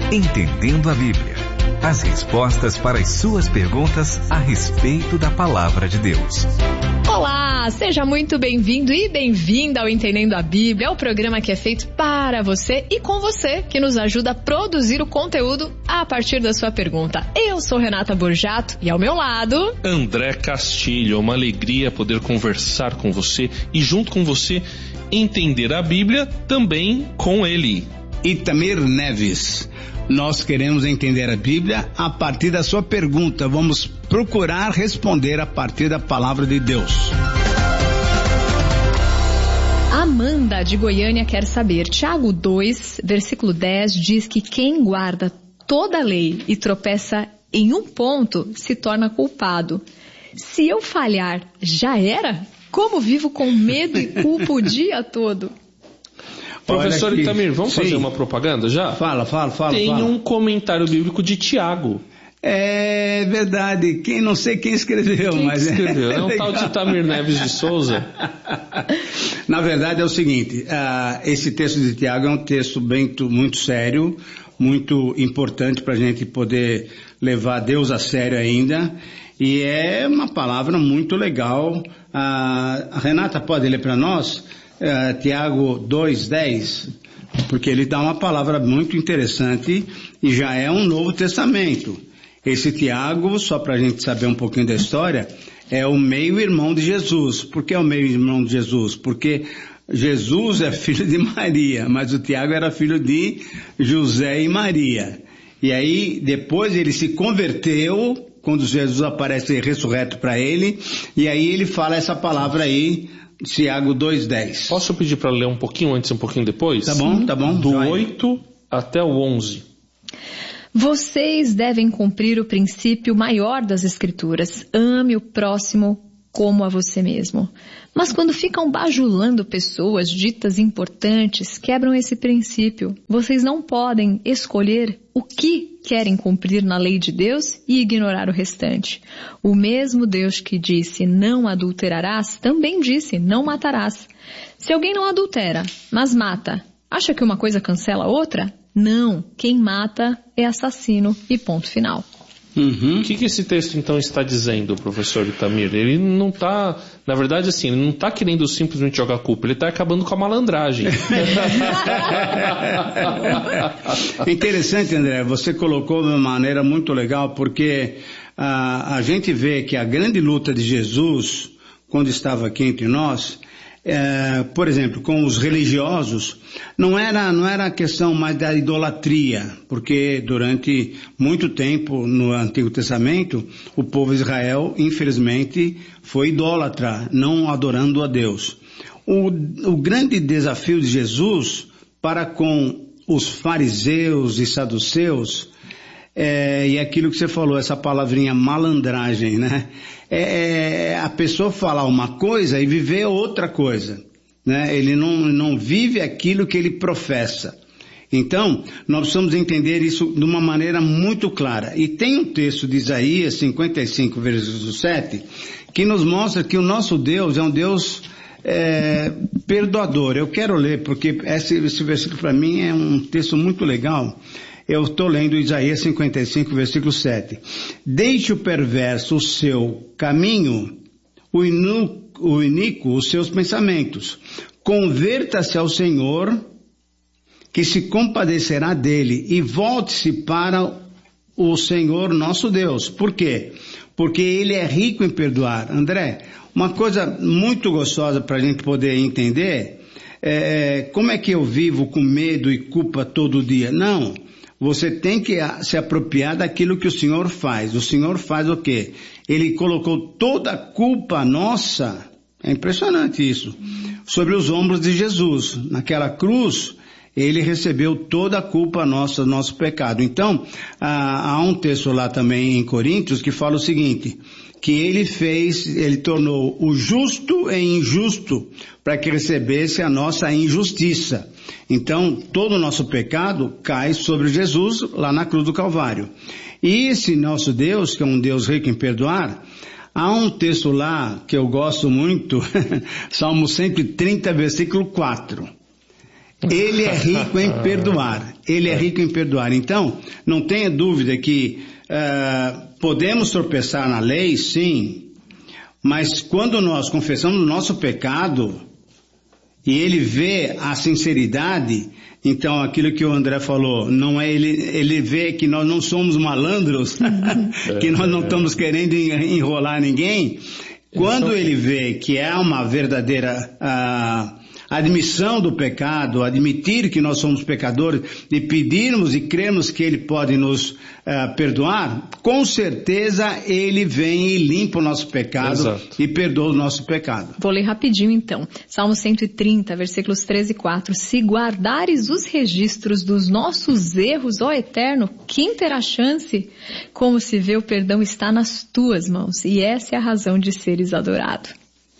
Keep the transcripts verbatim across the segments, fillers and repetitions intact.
Entendendo a Bíblia. As respostas para as suas perguntas a respeito da Palavra de Deus. Olá, seja muito bem-vindo e bem-vinda ao Entendendo a Bíblia, o programa que é feito para você e com você, que nos ajuda a produzir o conteúdo a partir da sua pergunta. Eu sou Renata Borjato e ao meu lado... André Castilho. É uma alegria poder conversar com você e junto com você entender a Bíblia também com ele. Itamir Neves. Nós queremos entender a Bíblia a partir da sua pergunta. Vamos procurar responder a partir da palavra de Deus. Amanda de Goiânia quer saber. Tiago dois, versículo dez, diz que quem guarda toda a lei e tropeça em um ponto se torna culpado. Se eu falhar, já era? Como vivo com medo e culpa o dia todo? Professor Itamir, vamos Sim. fazer uma propaganda já? Fala, fala, fala. Tem fala. um comentário bíblico de Tiago. É verdade, quem não sei quem escreveu, Quem mas escreveu? é, É um legal. tal de Itamir Neves de Souza. Na verdade é o seguinte, uh, esse texto de Tiago é um texto bem, muito sério, muito importante para a gente poder levar Deus a sério ainda, e é uma palavra muito legal. Uh, a Renata pode ler para nós? Uh, Tiago dois, dez, porque ele dá uma palavra muito interessante e já é um Novo Testamento. Esse Tiago, só para a gente saber um pouquinho da história, é o meio-irmão de Jesus. Por que é o meio-irmão de Jesus? Porque Jesus é filho de Maria, mas o Tiago era filho de José e Maria. E aí, depois ele se converteu, quando Jesus aparece ressurreto para ele, e aí ele fala essa palavra aí, Tiago dois, dez. Posso pedir para ler um pouquinho antes e um pouquinho depois? Tá bom, tá bom. Do Vai. oito até o onze. Vocês devem cumprir o princípio maior das Escrituras. Ame o próximo como a você mesmo. Mas quando ficam bajulando pessoas ditas importantes, quebram esse princípio. Vocês não podem escolher o que querem cumprir na lei de Deus e ignorar o restante. O mesmo Deus que disse não adulterarás, também disse não matarás. Se alguém não adultera, mas mata, acha que uma coisa cancela a outra? Não, quem mata é assassino e ponto final. Uhum. O que, que esse texto então está dizendo, professor Itamir? Ele não está, na verdade assim, ele não está querendo simplesmente jogar culpa, ele está acabando com a malandragem. É interessante, André, você colocou de uma maneira muito legal, porque a, a gente vê que a grande luta de Jesus, quando estava aqui entre nós, é, por exemplo, com os religiosos, não era, não era a questão mais da idolatria, porque durante muito tempo no Antigo Testamento, o povo de Israel, infelizmente, foi idólatra, não adorando a Deus. O, o grande desafio de Jesus para com os fariseus e saduceus, é, e aquilo que você falou, essa palavrinha malandragem, né? É a pessoa falar uma coisa e viver outra coisa, né? Ele não, não vive aquilo que ele professa. Então, nós precisamos entender isso de uma maneira muito clara. E tem um texto de Isaías cinquenta e cinco, versículo sete, que nos mostra que o nosso Deus é um Deus é, perdoador. Eu quero ler, porque esse, esse versículo para mim é um texto muito legal. Eu estou lendo Isaías cinquenta e cinco, versículo sete. Deixe o perverso o seu caminho, o, inu, o iníquo os seus pensamentos. Converta-se ao Senhor, que se compadecerá dele, e volte-se para o Senhor nosso Deus. Por quê? Porque ele é rico em perdoar. André, uma coisa muito gostosa para a gente poder entender, é, como é que eu vivo com medo e culpa todo dia? Não. Você tem que se apropriar daquilo que o Senhor faz. O Senhor faz o quê? Ele colocou toda a culpa nossa, é impressionante isso, sobre os ombros de Jesus. Naquela cruz, ele recebeu toda a culpa nossa, nosso pecado. Então, há, há um texto lá também em Coríntios que fala o seguinte, que ele fez, ele tornou o justo e injusto para que recebesse a nossa injustiça. Então, todo o nosso pecado cai sobre Jesus lá na cruz do Calvário. E esse nosso Deus, que é um Deus rico em perdoar, há um texto lá que eu gosto muito, Salmo cento e trinta, versículo quatro. Ele é rico em perdoar. Ele é rico em perdoar. Então, não tenha dúvida que uh, podemos tropeçar na lei, sim, mas quando nós confessamos o nosso pecado e ele vê a sinceridade, então aquilo que o André falou, não é ele, ele vê que nós não somos malandros, que nós não estamos querendo enrolar ninguém. Quando ele vê que é uma verdadeira uh, admissão do pecado, admitir que nós somos pecadores e pedirmos e cremos que Ele pode nos uh, perdoar, com certeza Ele vem e limpa o nosso pecado. Exato. E perdoa o nosso pecado. Vou ler rapidinho então. Salmo cento e trinta, versículos três e quatro. Se guardares os registros dos nossos erros, ó Eterno, quem terá chance? Como se vê, o perdão está nas tuas mãos, e essa é a razão de seres adorado.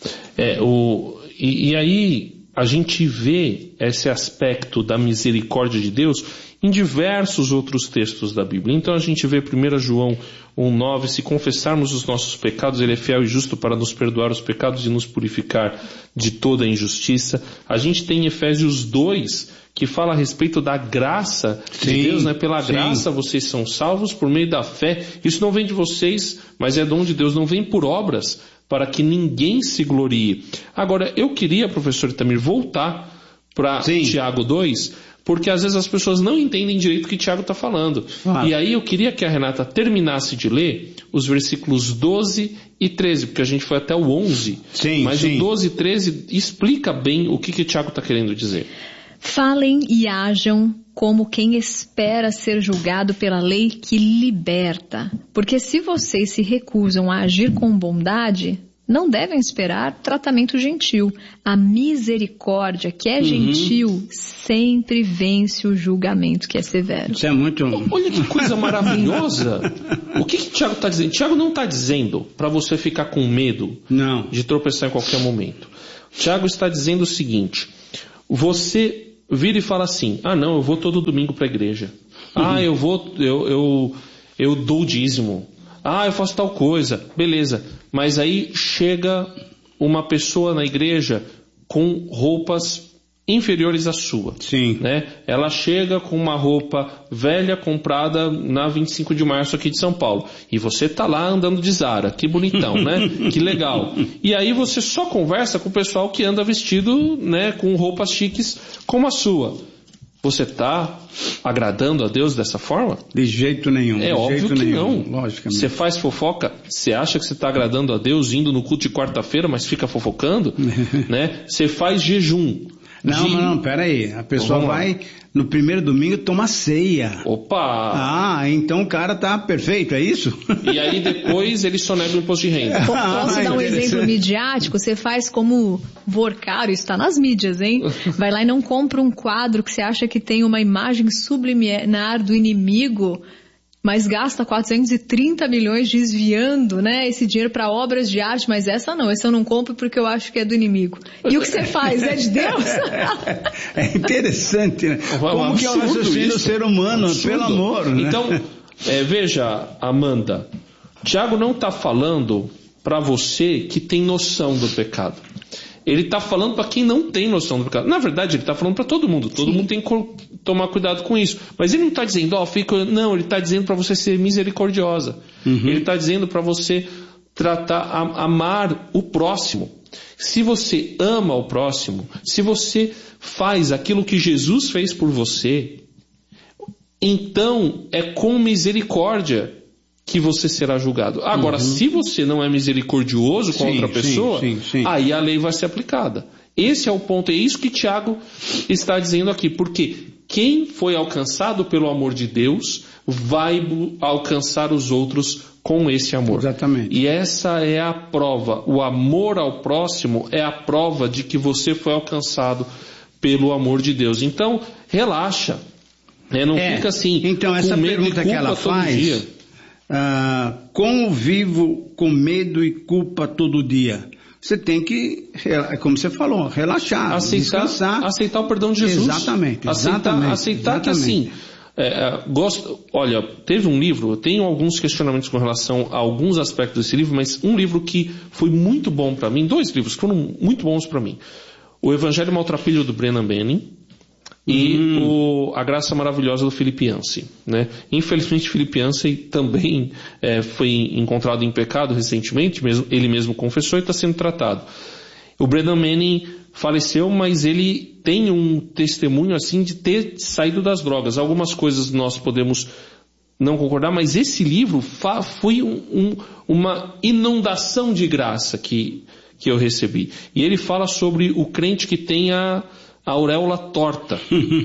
É, o, e, e aí a gente vê esse aspecto da misericórdia de Deus em diversos outros textos da Bíblia. Então a gente vê primeiro João um nove, se confessarmos os nossos pecados, Ele é fiel e justo para nos perdoar os pecados e nos purificar de toda a injustiça. A gente tem Efésios dois, que fala a respeito da graça sim, de Deus, né? Pela sim. graça vocês são salvos por meio da fé. Isso não vem de vocês, mas é dom de Deus, não vem por obras, para que ninguém se glorie. Agora, eu queria, professor Itamir, voltar para Tiago dois, porque às vezes as pessoas não entendem direito o que Tiago está falando. Ah. E aí eu queria que a Renata terminasse de ler os versículos doze e treze, porque a gente foi até o onze. Sim, mas sim. o doze e treze explica bem o que, que Tiago está querendo dizer. Falem e hajam como quem espera ser julgado pela lei que liberta. Porque se vocês se recusam a agir com bondade, não devem esperar tratamento gentil. A misericórdia, que é gentil, uhum. sempre vence o julgamento, que é severo. Isso é muito... Olha que coisa maravilhosa. O que que Tiago está dizendo? Tiago não está dizendo para você ficar com medo não. de tropeçar em qualquer momento. Tiago está dizendo o seguinte: você vira e fala assim, ah não, eu vou todo domingo para a igreja. Uhum. Ah, eu vou, eu, eu, eu dou o dízimo. Ah, eu faço tal coisa. Beleza. Mas aí chega uma pessoa na igreja com roupas inferiores à sua. Sim. Né? Ela chega com uma roupa velha comprada na vinte e cinco de março aqui de São Paulo. E você tá lá andando de Zara. Que bonitão, né? Que legal. E aí você só conversa com o pessoal que anda vestido, né, com roupas chiques como a sua. Você está agradando a Deus dessa forma? De jeito nenhum. É de óbvio jeito que nenhum, não. Logicamente. Você faz fofoca, você acha que você está agradando a Deus indo no culto de quarta-feira, mas fica fofocando? Né? Você faz jejum. Não, de... não, não, pera aí. A pessoa então, vai no primeiro domingo tomar ceia. Opa! Ah, então o cara tá perfeito, é isso? E aí depois ele só nega o imposto de renda. Posso ah, dar um exemplo midiático? Você faz como Vorcaro, está nas mídias, hein? Vai lá e não compra um quadro que você acha que tem uma imagem subliminar do inimigo, mas gasta quatrocentos e trinta milhões desviando, né, esse dinheiro para obras de arte, mas essa não, essa eu não compro porque eu acho que é do inimigo. E o que você faz? É de Deus? É interessante, né? Como que é o raciocínio do ser humano, pelo amor, né? Então, é, veja, Amanda, Tiago não está falando para você que tem noção do pecado. Ele está falando para quem não tem noção do pecado. Na verdade, ele está falando para todo mundo. Todo Sim. mundo tem que tomar cuidado com isso. Mas ele não está dizendo, ó, oh, fica... Não, ele está dizendo para você ser misericordiosa. Uhum. Ele está dizendo para você tratar, amar o próximo. Se você ama o próximo, se você faz aquilo que Jesus fez por você, então é com misericórdia que você será julgado. Agora, uhum. se você não é misericordioso com sim, outra pessoa, sim, sim, sim. aí a lei vai ser aplicada. Esse é o ponto, é isso que Tiago está dizendo aqui, porque quem foi alcançado pelo amor de Deus vai alcançar os outros com esse amor. Exatamente. E essa é a prova, o amor ao próximo é a prova de que você foi alcançado pelo amor de Deus. Então, relaxa, né? Não é, fica assim, então, essa com medo pergunta e culpa que ela todo faz, dia. Uh, como vivo com medo e culpa todo dia? Você tem que, como você falou, relaxar, aceitar, descansar. Aceitar o perdão de Jesus. Exatamente. Aceitar, exatamente, aceitar exatamente. que assim, é, gosto, olha, teve um livro, eu tenho alguns questionamentos com relação a alguns aspectos desse livro, mas um livro que foi muito bom para mim, dois livros que foram muito bons para mim. O Evangelho Maltrapilho do Brennan Manning, e hum. o, a graça maravilhosa do Philip Yancey, né? Infelizmente, Philip Yancey também é, foi encontrado em pecado recentemente, mesmo, ele mesmo confessou e está sendo tratado. O Brennan Manning faleceu, mas ele tem um testemunho assim de ter saído das drogas. Algumas coisas nós podemos não concordar, mas esse livro fa- foi um, um, uma inundação de graça que, que eu recebi. E ele fala sobre o crente que tem a, a auréola torta.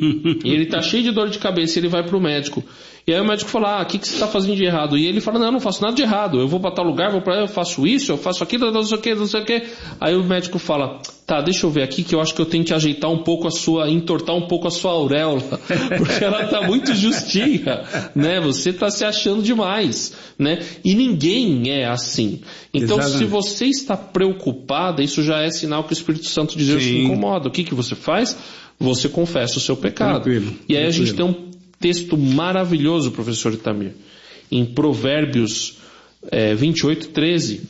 E ele está cheio de dor de cabeça e ele vai para o médico. E aí o médico fala, ah, o que, que você está fazendo de errado? E ele fala, não, eu não faço nada de errado. Eu vou para tal lugar, vou para lá, eu faço isso, eu faço aquilo, não sei o que, não sei o que. Aí o médico fala, tá, deixa eu ver aqui que eu acho que eu tenho que ajeitar um pouco a sua, entortar um pouco a sua auréola. Porque ela está muito justinha, né? Você está se achando demais, né? E ninguém é assim. Então, exatamente, se você está preocupada, isso já é sinal que o Espírito Santo de Deus te incomoda. O que, que você faz? Você confessa o seu pecado. Tranquilo, e aí tranquilo. a gente tem um texto maravilhoso, professor Itamir, em Provérbios é, vinte e oito, treze.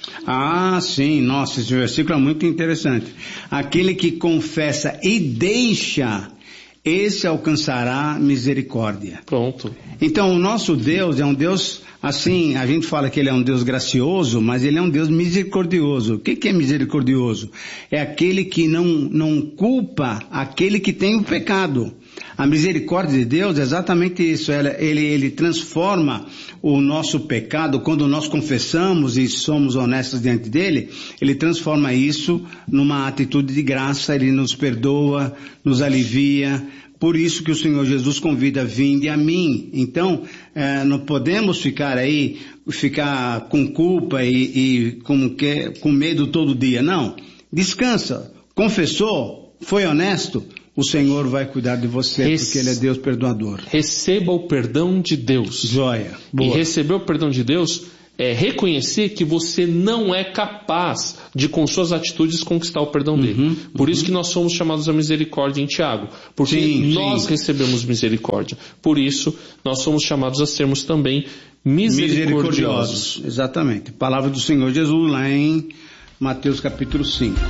Ah, sim, nossa, esse versículo é muito interessante. Aquele que confessa e deixa, esse alcançará misericórdia. Pronto. Então, o nosso Deus é um Deus, assim, a gente fala que ele é um Deus gracioso, mas ele é um Deus misericordioso. O que, que é misericordioso? É aquele que não, não culpa aquele que tem o pecado. A misericórdia de Deus é exatamente isso, ele, ele transforma o nosso pecado, quando nós confessamos e somos honestos diante dele, ele transforma isso numa atitude de graça, ele nos perdoa, nos alivia. Por isso que o Senhor Jesus convida, vinde a mim. Então, eh, não podemos ficar aí, ficar com culpa e, e com, que, com medo todo dia, não. Descansa, confessou, foi honesto, o Senhor vai cuidar de você, Rece... porque Ele é Deus perdoador. Receba o perdão de Deus. Joia. Boa. E receber o perdão de Deus é reconhecer que você não é capaz de, com suas atitudes, conquistar o perdão uhum, dele. Por uhum. isso que nós somos chamados a misericórdia em Tiago. Porque sim, nós sim. recebemos misericórdia. Por isso, nós somos chamados a sermos também misericordiosos. misericordiosos. Exatamente. Palavra do Senhor Jesus lá em Mateus capítulo cinco.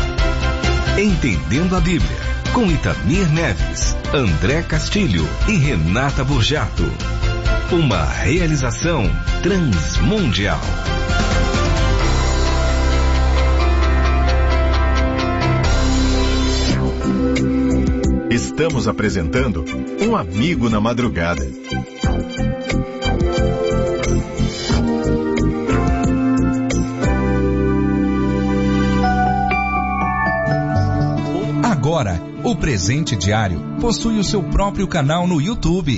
Entendendo a Bíblia, com Itamir Neves, André Castilho e Renata Burjato. Uma realização Transmundial. Estamos apresentando Um Amigo na Madrugada. Agora, o Presente Diário possui o seu próprio canal no YouTube.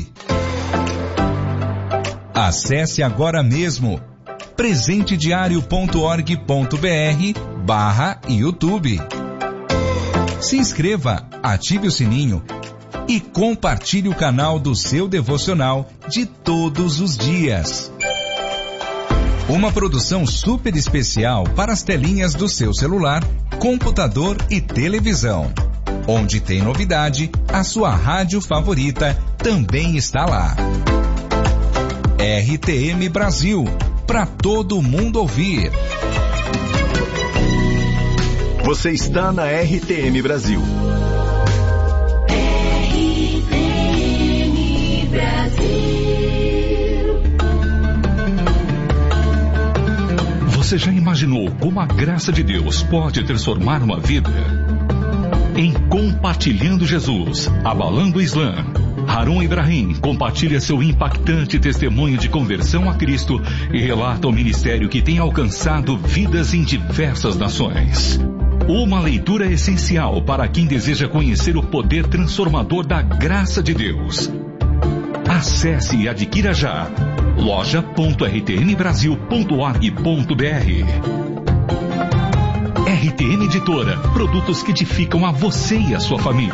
Acesse agora mesmo presentediario ponto org ponto br barra YouTube. Se inscreva, ative o sininho e compartilhe o canal do seu devocional de todos os dias. Uma produção super especial para as telinhas do seu celular, computador e televisão. Onde tem novidade, a sua rádio favorita também está lá. R T M Brasil, para todo mundo ouvir. Você está na R T M Brasil. R T M Brasil. Você já imaginou como a graça de Deus pode transformar uma vida? Em Compartilhando Jesus, Abalando o Islã, Harun Ibrahim compartilha seu impactante testemunho de conversão a Cristo e relata o ministério que tem alcançado vidas em diversas nações. Uma leitura essencial para quem deseja conhecer o poder transformador da graça de Deus. Acesse e adquira já loja ponto r t m brasil ponto org ponto b r. R T M Editora, produtos que edificam a você e a sua família.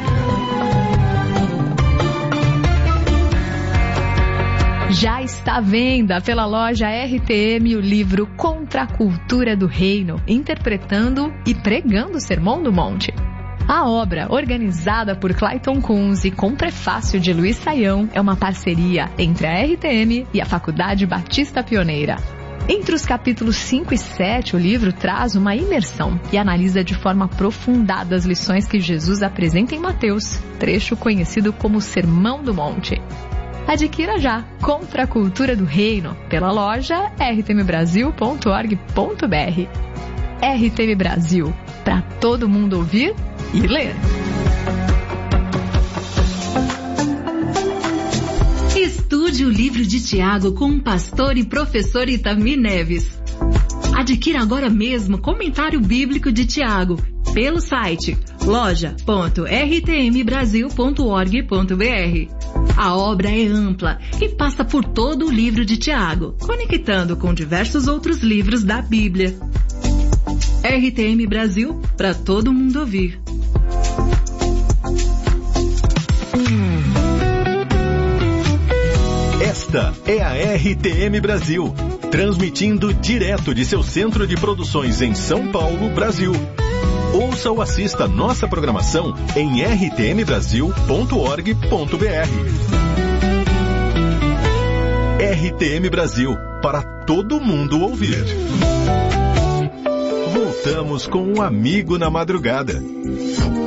Já está à venda pela loja R T M o livro Contra a Cultura do Reino, interpretando e pregando o Sermão do Monte. A obra, organizada por Clayton Kunz e com prefácio de Luiz Saião, é uma parceria entre a R T M e a Faculdade Batista Pioneira. Entre os capítulos cinco e sete, o livro traz uma imersão e analisa de forma aprofundada as lições que Jesus apresenta em Mateus, trecho conhecido como Sermão do Monte. Adquira já Contra a Cultura do Reino pela loja r t m brasil ponto org ponto b r. R T M Brasil, para todo mundo ouvir e ler. Estude o livro de Tiago com o pastor e professor Itamir Neves. Adquira agora mesmo Comentário Bíblico de Tiago pelo site loja ponto r t m brasil ponto org ponto b r. A obra é ampla e passa por todo o livro de Tiago, conectando com diversos outros livros da Bíblia. R T M Brasil, para todo mundo ouvir. Esta é a R T M Brasil, transmitindo direto de seu centro de produções em São Paulo, Brasil. Ouça ou assista nossa programação em r t m brasil ponto org ponto b r. R T M Brasil, para todo mundo ouvir. Voltamos com um amigo na madrugada.